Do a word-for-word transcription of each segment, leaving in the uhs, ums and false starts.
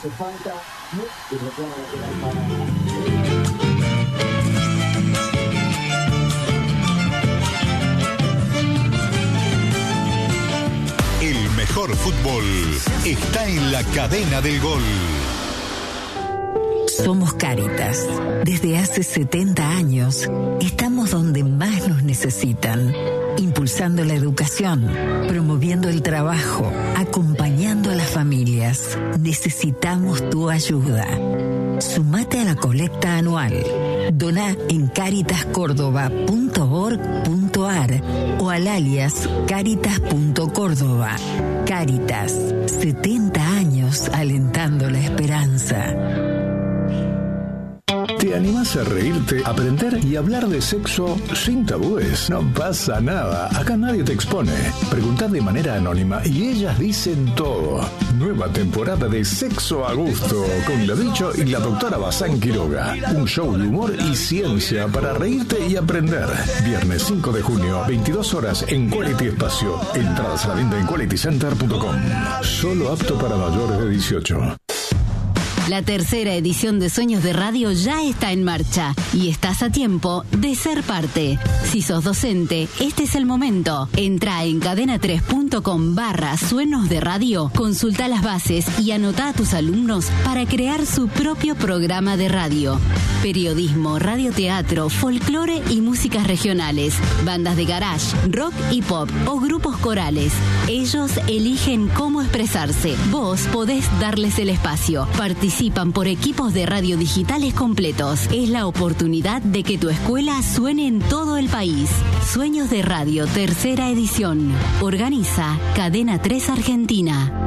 hace falta, ¿no? Y reclama lateral para... El mejor fútbol está en la cadena del gol. Somos Cáritas. Desde hace setenta años estamos donde más nos necesitan, impulsando la educación, promoviendo el trabajo, acompañando a las familias. Necesitamos tu ayuda. Sumate a la colecta anual. Doná en caritas córdoba punto org punto ar o al alias caritas punto córdoba. Cáritas, setenta años alentando la esperanza. ¿Te animás a reírte, aprender y hablar de sexo sin tabúes? No pasa nada, acá nadie te expone. Preguntad de manera anónima y ellas dicen todo. Nueva temporada de Sexo a Gusto con la Dicho y la doctora Bazán Quiroga. Un show de humor y ciencia para reírte y aprender. Viernes cinco de junio, veintidós horas en Quality Espacio. Entradas a la venta en quality center punto com. Solo apto para mayores de dieciocho. La tercera edición de Sueños de Radio ya está en marcha y estás a tiempo de ser parte. Si sos docente, este es el momento. Entra en cadena tres punto com barra Sueños de Radio, consulta las bases y anota a tus alumnos para crear su propio programa de radio. Periodismo, radioteatro, folclore y músicas regionales, bandas de garage, rock y pop o grupos corales. Ellos eligen cómo expresarse. Vos podés darles el espacio. Participa Participan por equipos de radio digitales completos. Es la oportunidad de que tu escuela suene en todo el país. Sueños de Radio, tercera edición. Organiza Cadena tres Argentina.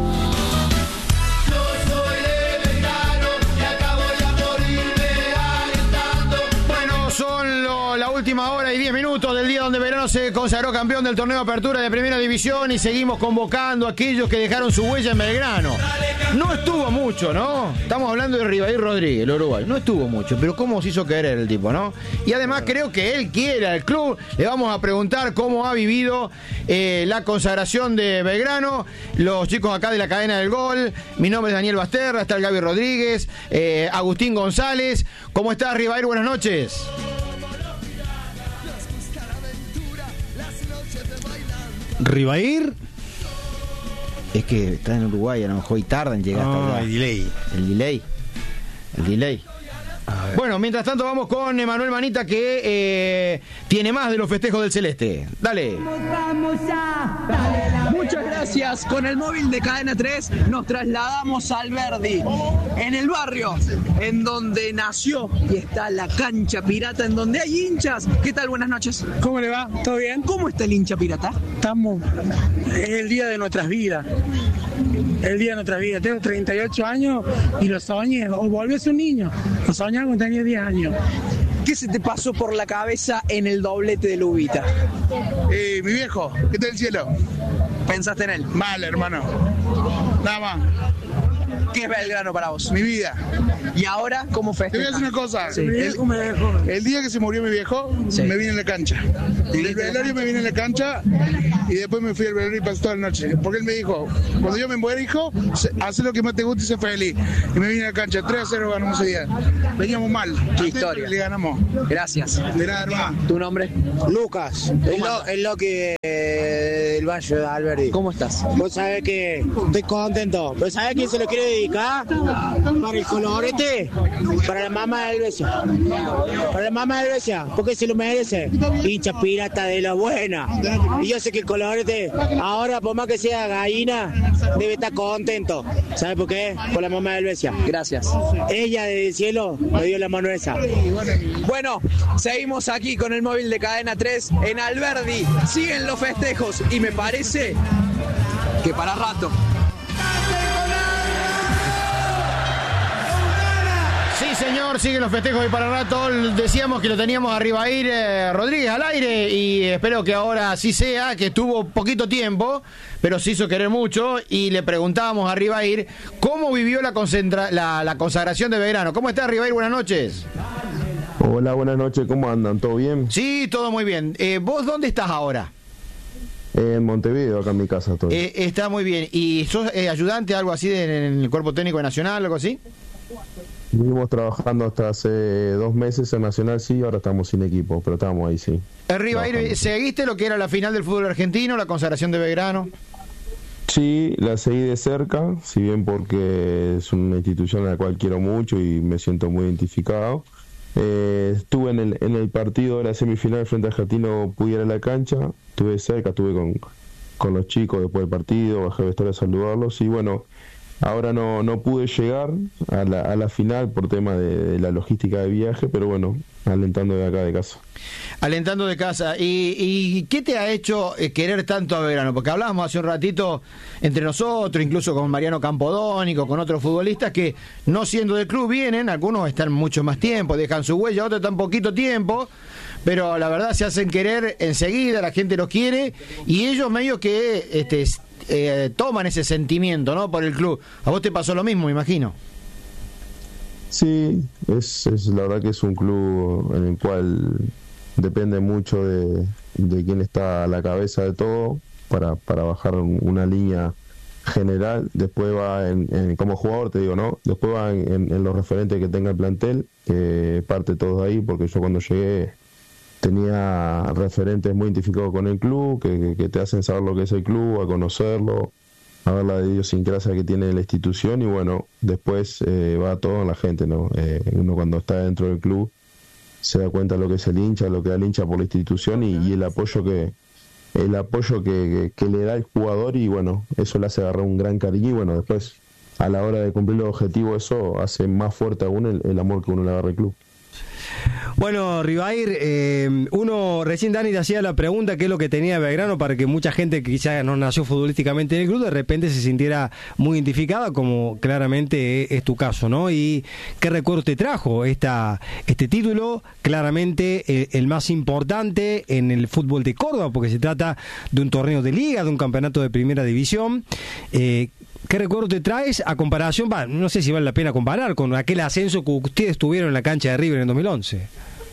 La última hora y diez minutos del día donde Belgrano se consagró campeón del torneo de apertura de primera división y seguimos convocando a aquellos que dejaron su huella en Belgrano. No estuvo mucho, ¿no? Estamos hablando de Ribair Rodríguez, el uruguayo. No estuvo mucho, pero cómo se hizo querer el tipo, ¿no? Y además creo que él quiere al club. Le vamos a preguntar cómo ha vivido eh, la consagración de Belgrano. Los chicos acá de la cadena del gol. Mi nombre es Daniel Basterra, está el Gaby Rodríguez, eh, Agustín González. ¿Cómo estás, Ribair? Buenas noches. Ribair es que está en Uruguay, a lo mejor y tarda en llegar hasta allá. El delay. El delay. El delay. Bueno, mientras tanto vamos con Emanuel Manita que eh, tiene más de los festejos del Celeste. Dale. Vamos a Muchas gracias. Con el móvil de Cadena tres nos trasladamos al Alberdi, en el barrio en donde nació y está la cancha pirata, en donde hay hinchas. ¿Qué tal? Buenas noches. ¿Cómo le va? ¿Todo bien? ¿Cómo está el hincha pirata? Estamos... Es el día de nuestras vidas. El día de nuestras vidas. Tengo treinta y ocho años y lo soñé. O volví a ser un niño. Lo soñé cuando tenía diez años. ¿Qué se te pasó por la cabeza en el doblete de Lubita? Eh, mi viejo, ¿qué tal el cielo? ¿Pensaste en él? Mal, hermano. Nada más. ¿Qué es Belgrano para vos? Mi vida. ¿Y ahora cómo festejas? Te voy a decir una cosa. Sí. El, el día que se murió mi viejo, sí, me vine en la cancha. Del velorio me vine en la cancha y después me fui al velorio y pasé toda la noche. Porque él me dijo, cuando yo me muera, hijo, haz lo que más te guste y sé feliz. Y me vine a la cancha. tres a cero ganamos ese día. Veníamos mal. Qué historia. Le ganamos. Gracias. De nada, hermano. ¿Tu nombre? Lucas. El, lo, el Loki eh, del Valle de Alberdi. ¿Cómo estás? Vos sabés que estoy contento. Pero ¿sabés quién se lo quiere dedicar? Para el colorete, para la mamá de Grecia, para la mamá de Grecia, porque se lo merece, hincha pirata de la buena. Y yo sé que el colorete, ahora por más que sea gallina, debe estar contento. ¿Sabe por qué? Por la mamá de Grecia. Gracias. Ella desde el cielo me dio la mano esa. Bueno, seguimos aquí con el móvil de Cadena tres en Alberdi. Siguen los festejos y me parece que para rato. Sí, señor, siguen los festejos y para rato decíamos que lo teníamos a Ribair eh, Rodríguez al aire y espero que ahora sí sea, que estuvo poquito tiempo, pero se hizo querer mucho y le preguntábamos a Ribair cómo vivió la, concentra- la, la consagración de Belgrano. ¿Cómo estás, Ribair? Buenas noches. Hola, buenas noches, ¿cómo andan? ¿Todo bien? Sí, todo muy bien. Eh, ¿Vos dónde estás ahora? En Montevideo, acá en mi casa estoy. Eh, está muy bien. ¿Y sos eh, ayudante, algo así, de, en el cuerpo técnico de Nacional, algo así? Vinimos trabajando hasta hace dos meses en Nacional, sí, ahora estamos sin equipo, pero estamos ahí, sí. Eh, Rivair, ¿seguiste lo que era la final del fútbol argentino, la consagración de Belgrano? Sí, la seguí de cerca, si bien porque es una institución a la cual quiero mucho y me siento muy identificado. Eh, estuve en el, en el partido de la semifinal frente a Argentino, pude ir a la cancha, estuve cerca, estuve con, con los chicos después del partido, bajé a vestuario a saludarlos y bueno, ahora no, no pude llegar a la, a la final por tema de, de la logística de viaje, pero bueno, alentando de acá de casa. Alentando de casa. ¿Y, y qué te ha hecho eh, querer tanto a Belgrano? Porque hablábamos hace un ratito entre nosotros, incluso con Mariano Campodónico, con otros futbolistas que no siendo del club vienen, algunos están mucho más tiempo, dejan su huella, otros están poquito tiempo, pero la verdad se hacen querer enseguida, la gente los quiere y ellos medio que este, eh, toman ese sentimiento, ¿no? Por el club. ¿A vos te pasó lo mismo, me imagino? Sí, es, es la verdad que es un club en el cual depende mucho de, de quién está a la cabeza de todo para, para bajar una línea general. Después va en, en como jugador, te digo, ¿no? Después va en, en, en los referentes que tenga el plantel, que parte todos ahí, porque yo cuando llegué tenía referentes muy identificados con el club, que, que, que te hacen saber lo que es el club, a conocerlo, a ver la idiosincrasia que tiene la institución y bueno, después eh, va todo en la gente, ¿no? Eh, uno cuando está dentro del club se da cuenta de lo que es el hincha, lo que da el hincha por la institución y, y el apoyo que el apoyo que, que, que le da el jugador y bueno, eso le hace agarrar un gran cariño y bueno, después a la hora de cumplir los objetivos eso hace más fuerte aún el, el amor que uno le agarra al club. Bueno, Rivair, eh, uno, recién Dani te hacía la pregunta qué es lo que tenía Belgrano para que mucha gente que quizás no nació futbolísticamente en el club de repente se sintiera muy identificada, como claramente es, es tu caso, ¿no? Y qué recuerdo te trajo esta este título, claramente eh, el más importante en el fútbol de Córdoba, porque se trata de un torneo de liga, de un campeonato de primera división. Eh, ¿Qué recuerdo te traes a comparación? Bah, no sé si vale la pena comparar con aquel ascenso que ustedes tuvieron en la cancha de River en dos mil once.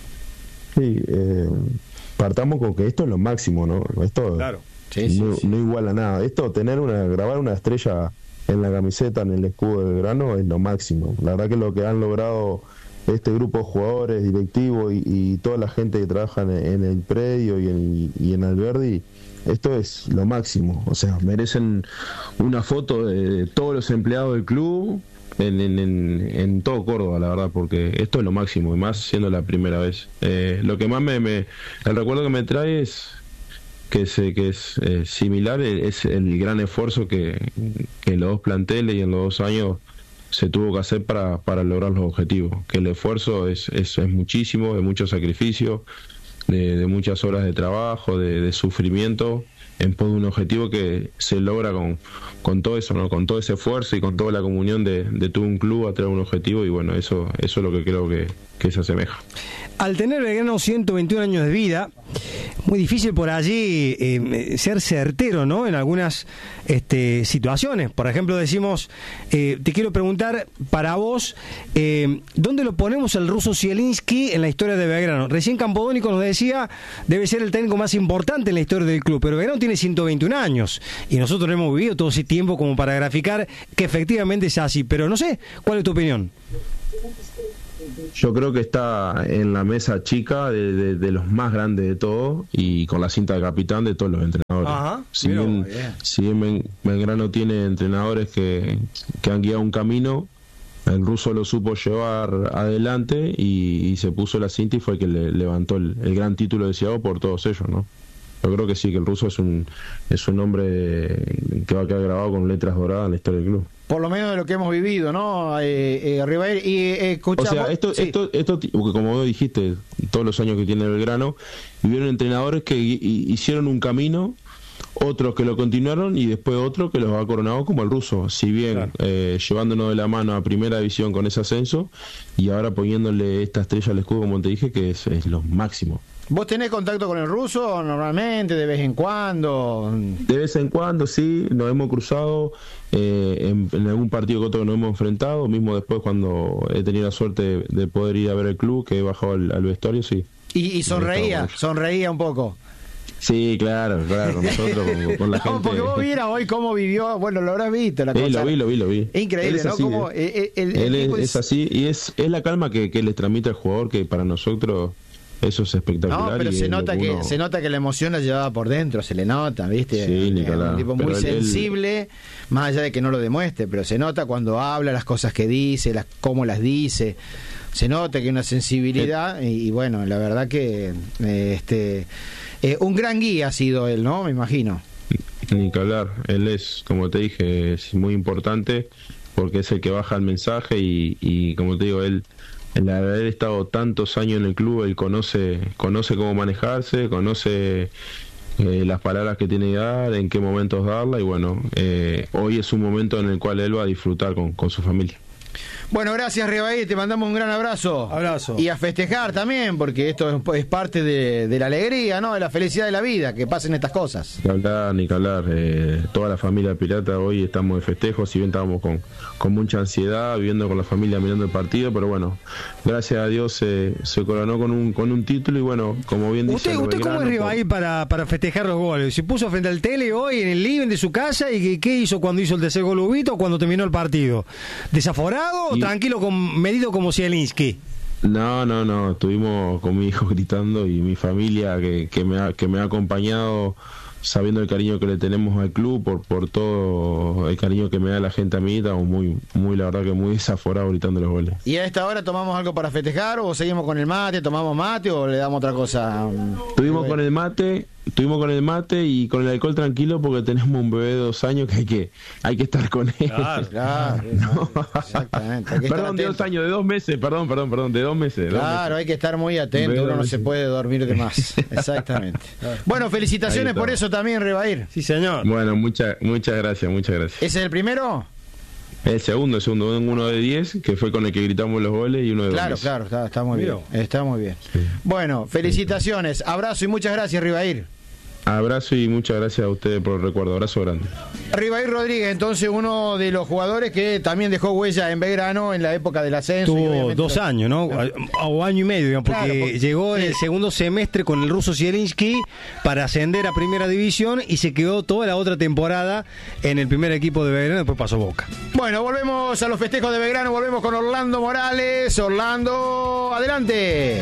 Sí, eh, partamos con que esto es lo máximo, ¿no? Esto claro. sí, sí, no, sí. no iguala nada. Esto, tener una, grabar una estrella en la camiseta, en el escudo del Belgrano, es lo máximo. La verdad que lo que han logrado este grupo de jugadores, directivos y, y toda la gente que trabaja en, en el predio y en, y en Alberdi, esto es lo máximo. O sea, merecen una foto de todos los empleados del club en, en, en, en todo Córdoba, la verdad, porque esto es lo máximo, y más siendo la primera vez. Eh, lo que más me, me... El recuerdo que me trae es que es, que es eh, similar, es el gran esfuerzo que, que en los dos planteles y en los dos años se tuvo que hacer para, para lograr los objetivos. Que el esfuerzo es, es, es muchísimo, de mucho sacrificio, de, de muchas horas de trabajo, de, de sufrimiento, en pos de un objetivo que se logra con, con todo eso, ¿no? Con todo ese esfuerzo y con toda la comunión de, de todo un club a traer un objetivo, y bueno, eso, eso es lo que creo que, que se asemeja. Al tener Belgrano ciento veintiún años de vida, muy difícil por allí eh, ser certero, ¿no? En algunas este, situaciones. Por ejemplo, decimos, eh, te quiero preguntar para vos, eh, ¿dónde lo ponemos el ruso Zielinski en la historia de Belgrano? Recién Campodónico nos decía, debe ser el técnico más importante en la historia del club, pero Belgrano tiene ciento veintiún años y nosotros no hemos vivido todo ese tiempo como para graficar que efectivamente es así. Pero no sé, ¿cuál es tu opinión? Yo creo que está en la mesa chica de, de, de los más grandes de todos y con la cinta de capitán de todos los entrenadores. Ajá, si bien, yeah. si bien Belgrano tiene entrenadores que, que han guiado un camino, el ruso lo supo llevar adelante y, y se puso la cinta y fue el que le levantó el, el gran título deseado por todos ellos, ¿no? Yo creo que sí, que el ruso es un es un hombre que va a quedar grabado con letras doradas en la historia del club. Por lo menos de lo que hemos vivido, ¿no? Eh, eh, Rivair, y eh, escuchamos... O sea, esto, sí. esto, esto, porque como vos dijiste, todos los años que tiene Belgrano, vivieron entrenadores que hicieron un camino, otros que lo continuaron y después otros que los ha coronado, como el ruso, si bien claro. eh, llevándonos de la mano a primera división con ese ascenso y ahora poniéndole esta estrella al escudo, como te dije, que es, es lo máximo. ¿Vos tenés contacto con el ruso normalmente, de vez en cuando? De vez en cuando, sí, nos hemos cruzado eh, en, en algún partido que otro nos hemos enfrentado, mismo después cuando he tenido la suerte de, de poder ir a ver el club, que he bajado al, al vestuario, sí. ¿Y, y sonreía? ¿Sonreía un poco? Sí, claro, claro, nosotros con, con la no, gente. Porque vos vieras hoy cómo vivió, bueno, lo habrás visto la Sí, cosa. lo vi, lo vi, lo vi. Increíble, Él es ¿no? así, Como eh. el, el, Él el es, tipo es así y es, es la calma que, que les transmite al jugador, que para nosotros eso es espectacular. No, pero y se es lo nota que uno... se nota que la emoción la llevaba por dentro, se le nota, ¿viste? Sí, Nicolás, es un tipo muy pero él- sensible, más allá de que no lo demuestre, pero se nota cuando habla, las cosas que dice, las cómo las dice. Se nota que hay una sensibilidad y, y bueno, la verdad que eh, este eh, un gran guía ha sido él, ¿no? Me imagino. Ni que hablar, él es, como te dije, es muy importante porque es el que baja el mensaje y, y como te digo, él, el haber estado tantos años en el club, él conoce, conoce cómo manejarse, conoce eh, las palabras que tiene que dar, en qué momentos darla y bueno, eh, hoy es un momento en el cual él va a disfrutar con, con su familia. Bueno, gracias Ribaí, te mandamos un gran abrazo. Abrazo. Y a festejar también, porque esto es, es parte de, de la alegría, ¿no? De la felicidad de la vida, que pasen estas cosas. Ni que hablar, ni que hablar. Eh, toda la familia pirata hoy estamos de festejo, si bien estábamos con, con mucha ansiedad, viviendo con la familia, mirando el partido, pero bueno, gracias a Dios se, se coronó con un con un título y bueno, como bien dice... ¿Usted, usted cómo es Ribaí para, para festejar los goles? ¿Se puso frente al tele hoy en el living de su casa y qué, qué hizo cuando hizo el tercer gol Ubito o cuando terminó el partido? ¿Desaforado o Y... tranquilo, con, medido como Zielinski? No, no, no, estuvimos con mi hijo gritando y mi familia que, que, me, ha, que me ha acompañado sabiendo el cariño que le tenemos al club, por por todo el cariño que me da la gente a mí, estamos muy, muy la verdad que muy desaforados gritando los goles. ¿Y a esta hora tomamos algo para festejar o seguimos con el mate, tomamos mate o le damos otra cosa? Estuvimos con el mate, estuvimos con el mate y con el alcohol tranquilo porque tenemos un bebé de dos años que hay que hay que estar con él. Claro, claro, no. Exactamente. Hay que estar perdón, de atento. dos años, de dos meses, perdón, perdón, perdón, de dos meses. Claro, dos meses. hay que estar muy atento, Veo uno no meses. se puede dormir de más. Exactamente. Bueno, felicitaciones por eso también, Ribair. Sí, señor. Bueno, muchas muchas gracias, muchas gracias. ¿Ese es el primero? El segundo, el segundo, uno de diez, que fue con el que gritamos los goles y uno de Claro, dos meses. claro, está, está muy bien. Mira. Está muy bien. Bueno, felicitaciones, abrazo y muchas gracias, Ribair. Abrazo y muchas gracias a ustedes por el recuerdo. Abrazo grande. Ribair Rodríguez, entonces uno de los jugadores que también dejó huella en Belgrano en la época del ascenso. y Tuvo obviamente dos lo- años, ¿no? O año y medio, digamos, porque, Claro, porque- llegó en sí. el segundo semestre con el ruso Zielinski para ascender a Primera División y se quedó toda la otra temporada en el primer equipo de Belgrano, después pasó Boca. Bueno, volvemos a los festejos de Belgrano, volvemos con Orlando Morales. Orlando, adelante.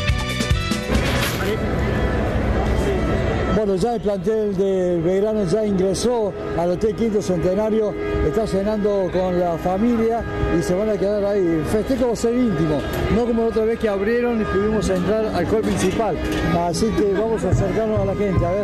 Bueno, ya el plantel de Belgrano ya ingresó al Hotel Quinto Centenario, está cenando con la familia y se van a quedar ahí. El festejo va a ser íntimo, no como la otra vez que abrieron y pudimos entrar al hall principal. Así que vamos a acercarnos a la gente, a ver.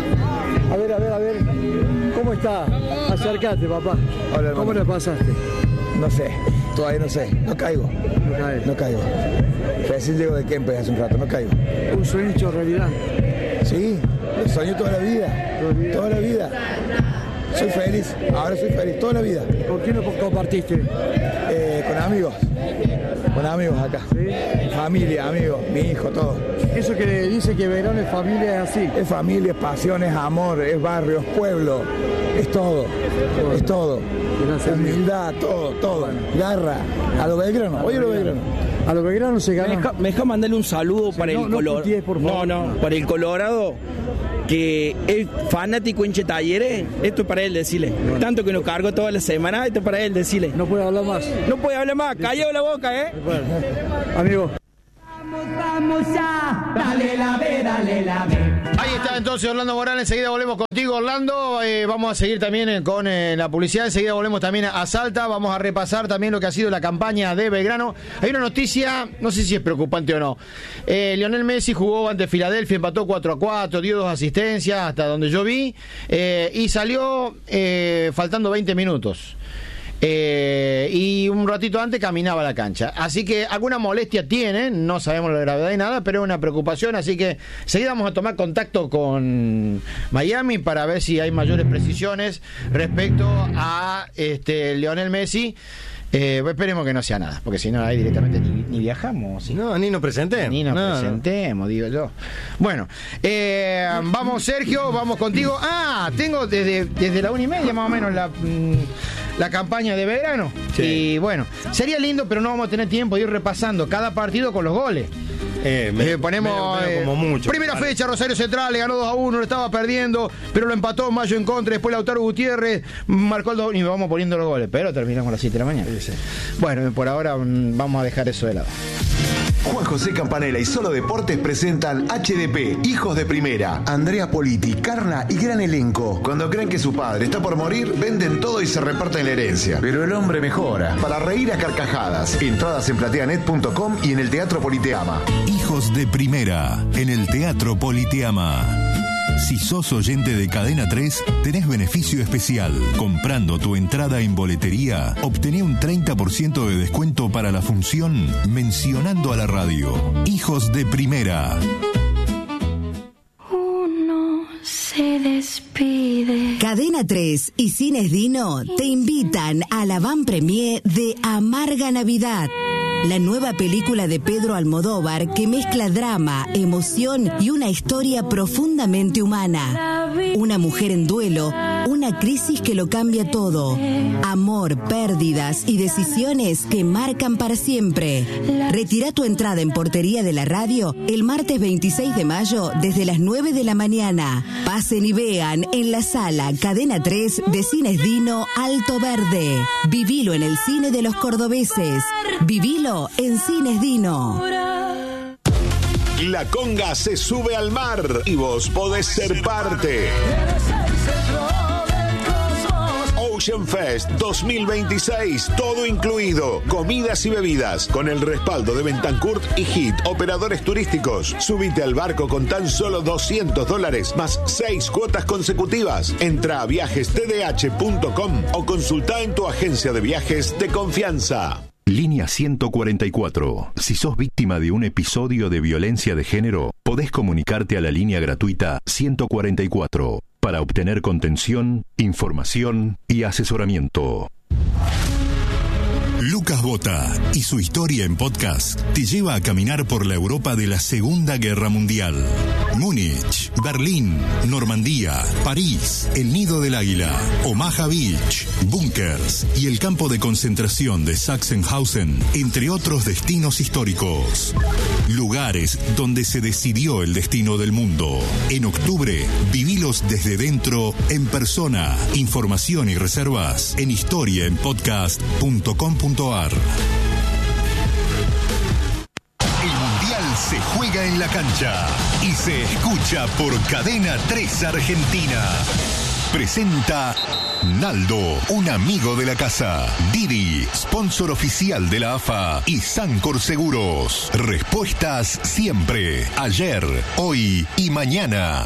A ver, a ver, a ver. ¿Cómo está? Acércate, papá. Hola, ¿Cómo hermano. le pasaste? No sé, todavía no sé, no caigo. No caes. No caigo. Recién llego de Kempes hace un rato, no caigo. Un sueño hecho realidad. Sí, lo soñé toda la vida, toda la vida. Soy feliz, ahora soy feliz, toda la vida. ¿Con quién lo compartiste? Eh, con amigos, con amigos acá. Familia, amigos, mi hijo, todo. Eso que le dice que Belgrano es familia es así. Es familia, es pasión, es amor, es barrio, es pueblo, es todo, es todo. Humildad, todo, todo. Garra, a lo Belgrano, oye lo Belgrano. A los Belgrano se Me ganó. deja, me deja mandarle un saludo para no, el no Colorado. putees, por favor. No, no, para el Colorado, que es fanático hinche Talleres. Esto es para él decirle. Tanto que nos cargó toda la semana, esto es para él decirle. No puede hablar más. No puede hablar más, callado la boca, ¿eh? Amigo. Vamos ya, dale la B, dale la B. Ahí está entonces Orlando Morales, enseguida volvemos contigo Orlando, eh, vamos a seguir también eh, con eh, la publicidad, enseguida volvemos también a Salta, vamos a repasar también lo que ha sido la campaña de Belgrano. Hay una noticia, no sé si es preocupante o no, eh, Lionel Messi jugó ante Filadelfia, empató cuatro a cuatro, dio dos asistencias hasta donde yo vi, eh, y salió eh, faltando veinte minutos. Eh, y un ratito antes caminaba a la cancha. Así que alguna molestia tiene, no sabemos la gravedad y nada, pero es una preocupación. Así que seguida vamos a tomar contacto con Miami para ver si hay mayores precisiones respecto a este Lionel Messi. Eh, esperemos que no sea nada, porque si no ahí directamente ni, ni viajamos. ¿sí? No, ni nos presentemos. Ni nos no, presentemos, no. digo yo. Bueno, eh, vamos Sergio, vamos contigo. Ah, tengo desde, desde la una y media más o menos la, mm, la campaña de Belgrano. Sí. Y bueno, sería lindo, pero no vamos a tener tiempo de ir repasando cada partido con los goles. Eh, me- Eh, ponemos medio- medio eh, como mucho, primera vale. fecha, Rosario Central le ganó dos a uno, lo estaba perdiendo, pero lo empató Mayo en contra, después Lautaro Gutiérrez marcó el dos y vamos poniendo los goles, pero terminamos a las siete de la mañana. Bueno, por ahora mm, vamos a dejar eso de lado. Juan José Campanella y Solo Deportes presentan H D P, Hijos de Primera. Andrea Politi, Carna y gran elenco. Cuando creen que su padre está por morir, venden todo y se reparten la herencia. Pero el hombre mejora. Para reír a carcajadas. Entradas en plateanet punto com y en el Teatro Politeama. Hijos de Primera, en el Teatro Politeama. Si sos oyente de Cadena tres, tenés beneficio especial. Comprando tu entrada en boletería, obtené un treinta por ciento de descuento para la función mencionando a la radio. Hijos de Primera. Uno se despide. Cadena tres y Cines Dino te invitan a la van premier de Amarga Navidad. La nueva película de Pedro Almodóvar que mezcla drama, emoción y una historia profundamente humana. Una mujer en duelo, una crisis que lo cambia todo. Amor, pérdidas y decisiones que marcan para siempre. Retira tu entrada en Portería de la Radio el martes veintiséis de mayo desde las nueve de la mañana. Pasen y vean en la sala Cadena tres de Cines Dino Alto Verde. Vivilo en el cine de los cordobeses. Vivilo en Cines Dino. La conga se sube al mar y vos podés ser parte. Ocean Fest dos mil veintiséis, todo incluido, comidas y bebidas, con el respaldo de Bentancourt y Hit, operadores turísticos. Subite al barco con tan solo doscientos dólares, más seis cuotas consecutivas. Entra a viajes t d h punto com o consulta en tu agencia de viajes de confianza. Línea ciento cuarenta y cuatro. Si sos víctima de un episodio de violencia de género, podés comunicarte a la línea gratuita ciento cuarenta y cuatro para obtener contención, información y asesoramiento. Lucas Bota y su historia en podcast te lleva a caminar por la Europa de la Segunda Guerra Mundial. Múnich, Berlín, Normandía, París, el Nido del Águila, Omaha Beach, búnkers y el campo de concentración de Sachsenhausen, entre otros destinos históricos. Lugares donde se decidió el destino del mundo. En octubre, vivilos desde dentro, en persona. Información y reservas en historia en podcast punto com punto a r. El Mundial se juega en la cancha y se escucha por Cadena tres Argentina. Presenta Naldo, un amigo de la casa. Didi, sponsor oficial de la A F A. Y Sancor Seguros. Respuestas siempre. Ayer, hoy y mañana.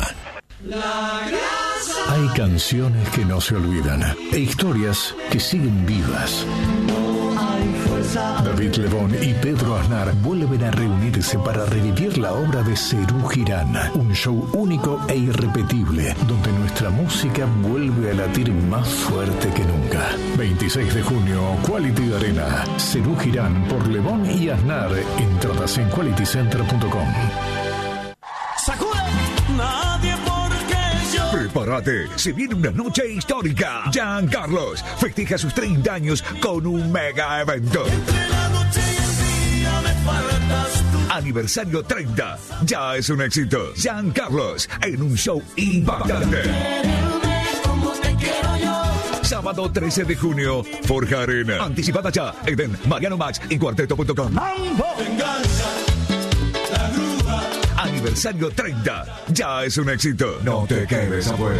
Hay canciones que no se olvidan e historias que siguen vivas. David Lebón y Pedro Aznar vuelven a reunirse para revivir la obra de Serú Girán, un show único e irrepetible, donde nuestra música vuelve a latir más fuerte que nunca. veintiséis de junio, Quality Arena. Serú Girán por Lebón y Aznar. Entradas en quality center punto com. Nadie porque yo. Prepárate, se viene una noche histórica. Jean Carlos festeja sus treinta años con un mega evento. Entre la noche y el día me faltas tú. Aniversario treinta, ya es un éxito. Jean Carlos en un show impactante. Como te quiero yo. Sábado trece de junio, Forja Arena. Anticipada ya, Eden, Mariano Max y cuarteto punto com. Aniversario treinta, ya es un éxito. No te quedes afuera.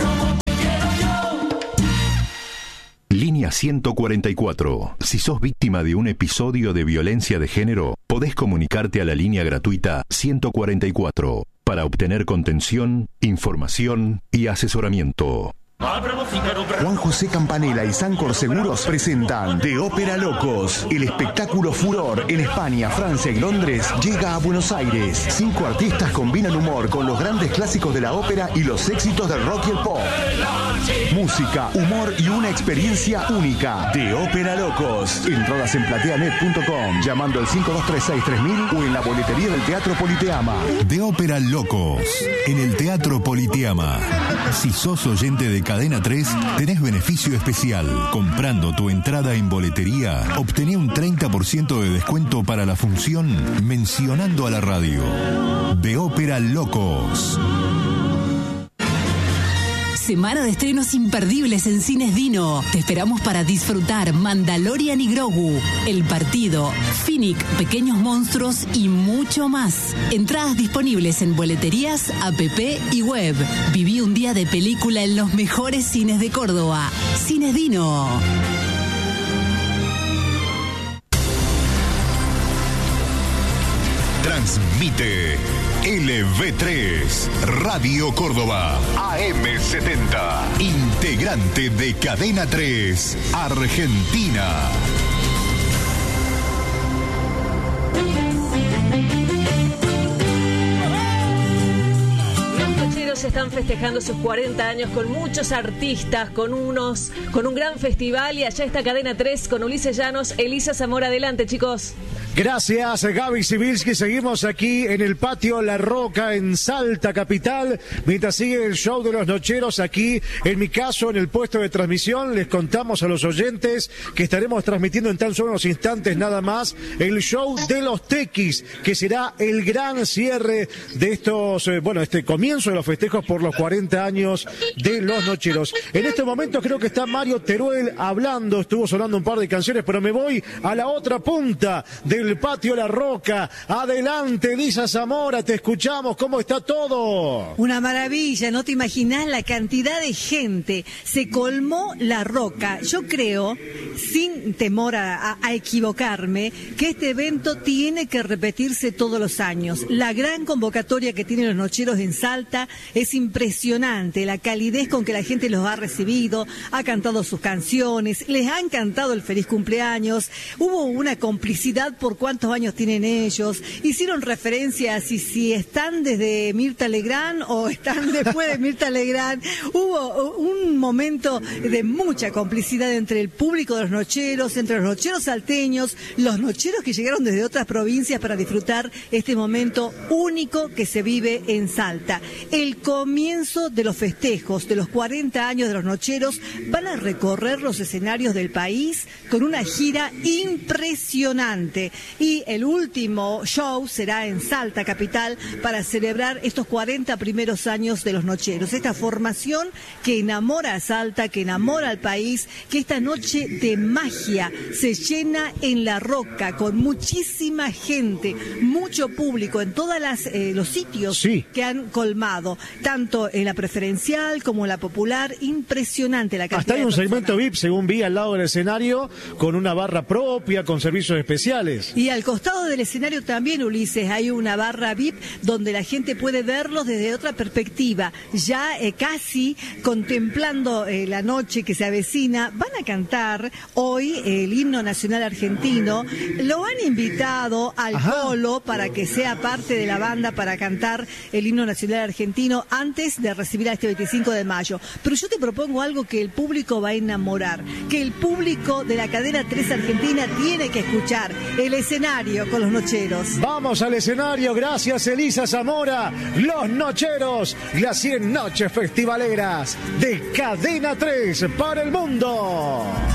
Línea ciento cuarenta y cuatro. Si sos víctima de un episodio de violencia de género, podés comunicarte a la línea gratuita ciento cuarenta y cuatro para obtener contención, información y asesoramiento. Juan José Campanella y Sancor Seguros presentan De Ópera Locos. El espectáculo Furor en España, Francia y Londres llega a Buenos Aires. Cinco artistas combinan humor con los grandes clásicos de la ópera y los éxitos del rock y el pop. Música, humor y una experiencia única. De Ópera Locos. Entradas en plateanet punto com, llamando al cinco dos tres seis tres mil o en la boletería del Teatro Politeama. De Ópera Locos, en el Teatro Politeama. Si sos oyente de Cadena tres, tenés beneficio especial. Comprando tu entrada en boletería, obtené un treinta por ciento de descuento para la función mencionando a la radio. De Ópera Locos. Semana de estrenos imperdibles en Cines Dino. Te esperamos para disfrutar Mandalorian y Grogu, El Partido, Finnick, Pequeños Monstruos y mucho más. Entradas disponibles en boleterías, app y web. Viví un día de película en los mejores cines de Córdoba. Cines Dino. Transmite L V tres, Radio Córdoba, A M setenta, integrante de Cadena tres, Argentina. Están festejando sus cuarenta años con muchos artistas, con unos, con un gran festival, y allá está Cadena tres con Ulises Llanos, Elisa Zamora. Adelante, chicos. Gracias, Gaby Sibilski. Seguimos aquí en el patio La Roca, en Salta capital, mientras sigue el show de los nocheros aquí, en mi caso, en el puesto de transmisión. Les contamos a los oyentes que estaremos transmitiendo en tan solo unos instantes nada más el show de los Tequis, que será el gran cierre de estos, eh, bueno, este comienzo de los festejos por los cuarenta años de los nocheros. En este momento creo que está Mario Teruel hablando, estuvo sonando un par de canciones, pero me voy a la otra punta del el patio La Roca. Adelante, Elisa Zamora, te escuchamos. ¿Cómo está todo? Una maravilla, no te imaginás la cantidad de gente. Se colmó La Roca. Yo creo, sin temor a, a, a equivocarme, que este evento tiene que repetirse todos los años. La gran convocatoria que tienen los nocheros en Salta es impresionante. La calidez con que la gente los ha recibido, ha cantado sus canciones, les han cantado el feliz cumpleaños. Hubo una complicidad por cuántos años tienen ellos, hicieron referencia a si, si están desde Mirta Legrand o están después de Mirta Legrand. Hubo un momento de mucha complicidad entre el público de los nocheros, entre los nocheros salteños, los nocheros que llegaron desde otras provincias para disfrutar este momento único que se vive en Salta. El comienzo de los festejos de los cuarenta años de los nocheros. Van a recorrer los escenarios del país con una gira impresionante. Y el último show será en Salta capital para celebrar estos cuarenta primeros años de los nocheros. Esta formación que enamora a Salta, que enamora al país, que esta noche de magia se llena en La Roca con muchísima gente, mucho público en todos eh, los sitios sí. que han colmado, tanto en la preferencial como en la popular. Impresionante la cantidad. Hasta hay un de segmento V I P, según vi, al lado del escenario, con una barra propia, con servicios especiales. Y al costado del escenario también, Ulises, hay una barra V I P donde la gente puede verlos desde otra perspectiva, ya eh, casi contemplando eh, la noche que se avecina. Van a cantar hoy eh, el himno nacional argentino. Lo han invitado al Ajá. Colo para que sea parte de la banda para cantar el himno nacional argentino antes de recibir a este veinticinco de mayo. Pero yo te propongo algo que el público va a enamorar, que el público de la cadena tres Argentina tiene que escuchar. El escenario con los nocheros. Vamos al escenario, gracias Elisa Zamora. Los nocheros, las cien noches festivaleras de Cadena tres para el mundo.